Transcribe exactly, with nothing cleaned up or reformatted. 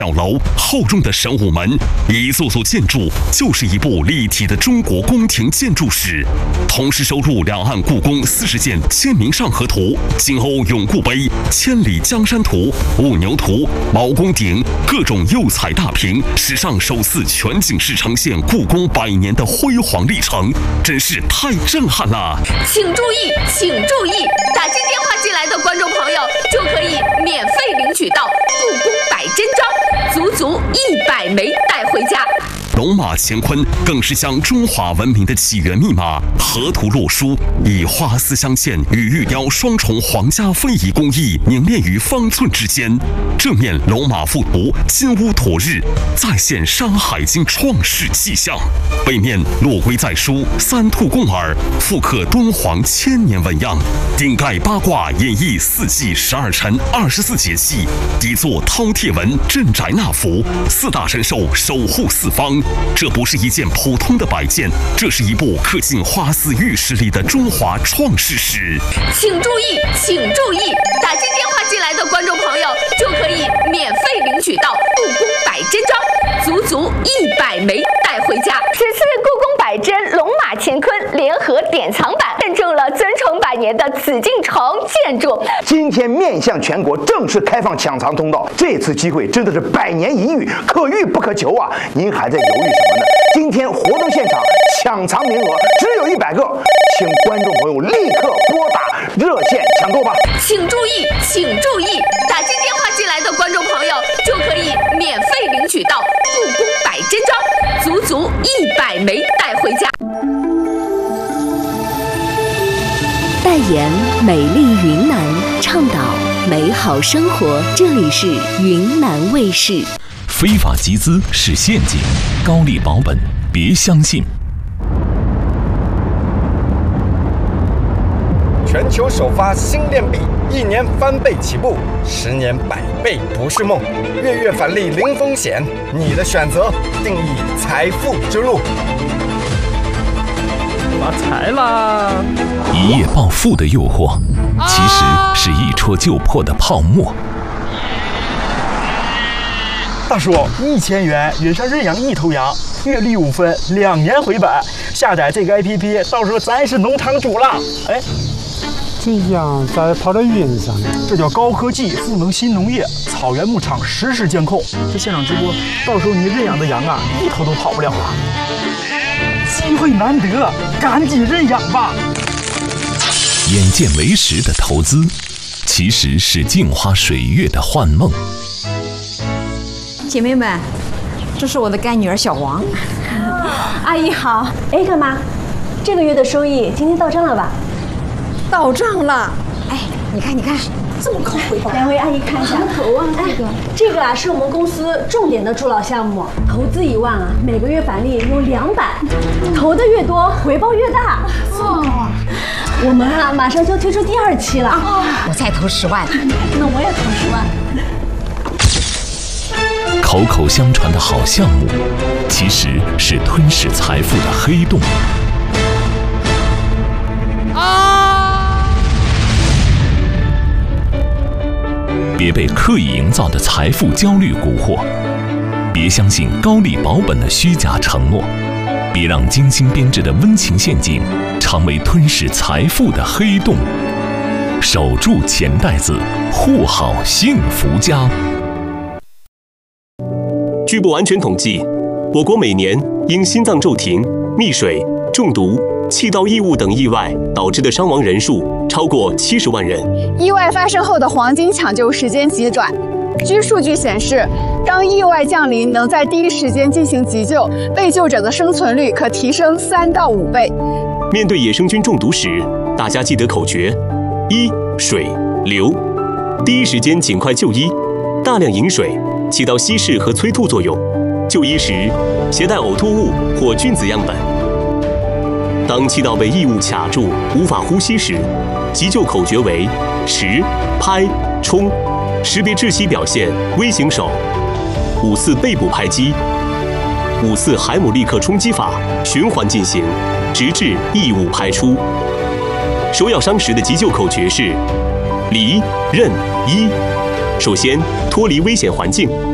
小楼厚重的神武门，一座座建筑就是一部立体的中国宫廷建筑史。同时收录两岸故宫四十件《清明上河图》、金瓯永固碑、千里江山图、五牛图、毛公鼎各种釉彩大屏，史上首次全景式呈现故宫百年的辉煌历程，真是太震撼了！ 请注意，请注意，打进电话进来的观众朋友就可以免费领取到故宫百真章，足足一百枚带回家。 龙马乾坤更是将中华文明的起源密码河图洛书，以花丝镶嵌与玉雕双重皇家非遗工艺凝练于方寸之间。正面龙马附图金乌驮日，再现《山海经》创世迹象；背面落龟在书三兔共耳，复刻敦煌千年纹样。顶盖八卦演绎四季十二辰二十四节气，底座饕餮纹镇宅纳福，四大神兽守护四方。这不是一件普通的摆件，这是一部刻进花丝玉石里的中华创世史。 请注意，请注意，打进电话进来的观众朋友就可以免费领取到故宫百真章，足足一百枚带回家。 此次故宫百真龙马乾坤联合典藏版认证了尊崇百年的紫禁城建筑。 今天面向全国正式开放抢藏通道，这次机会真的是百年一遇，可遇不可求啊！您还在犹豫什么呢？今天活动现场抢藏名额只有一百个，请观众朋友立刻拨打热线抢购吧！ 请注意，请注意，打进电话进来的观众朋友就可以免费领取到故宫百真章，足足一百枚带回家。 代言美丽云南，倡导美好生活。这里是云南卫视。 非法集资是陷阱，高利保本别相信。 全球首发新链币，一年翻倍起步，十年百倍不是梦。月月返利零风险，你的选择定义财富之路。 发财啦！ 一夜暴富的诱惑，其实是一戳就破的泡沫。 大叔，一千元约上认养一头羊，月利五分，两年回本。下载这个 A P P， 到时候咱是农场主了。哎， 这羊咋跑到云上呢？ 这叫高科技赋能新农业，草原牧场实时监控。这现场直播，到时候你认养的羊啊，一头都跑不了了。机会难得，赶紧认养吧！ 眼见为实的投资，其实是镜花水月的幻梦。 姐妹们，这是我的干女儿小王。 阿姨好。哎，干妈，这个月的收益今天到账了吧？ 到账了。哎，你看，你看，这么高回报。 两位阿姨看一下。 投啊，这个、 哎，这个啊是我们公司重点的助老项目，投资一万啊，每个月返利有两百，投的越多，回报越大。 哦， 我们啊马上就推出第二期了。 哦，我再投十万。 那我也投十万。 口口相传的好项目，其实是吞噬财富的黑洞。啊！别被刻意营造的财富焦虑蛊惑，别相信高利保本的虚假承诺，别让精心编制的温情陷阱成为吞噬财富的黑洞。守住钱袋子，护好幸福家。 据不完全统计，我国每年因心脏骤停、溺水、中毒、气道异物等意外导致的伤亡人数超过七十万人。 意外发生后的黄金抢救时间极短。据数据显示，当意外降临，能在第一时间进行急救，被救者的生存率可提升三到五倍。 面对野生菌中毒时，大家记得口诀：一、水、流，第一时间尽快就医，大量饮水。起到稀释和催吐作用。就医时，携带呕吐物或菌子样本。当气道被异物卡住，无法呼吸时，急救口诀为持、拍、冲。识别窒息表现，微型手。五次背部拍击。五次海姆立克冲击法，循环进行，直至异物排出。手咬伤时的急救口诀是离、任、医。首先脱离危险环境。